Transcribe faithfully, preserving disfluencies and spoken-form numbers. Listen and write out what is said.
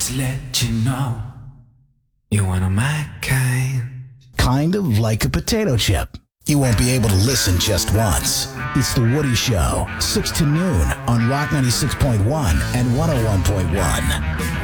just let you know you're one of my kind. Kind of like a potato chip. You won't be able to listen just once. It's The Woody Show, six to noon on Rock ninety-six point one and one oh one point one.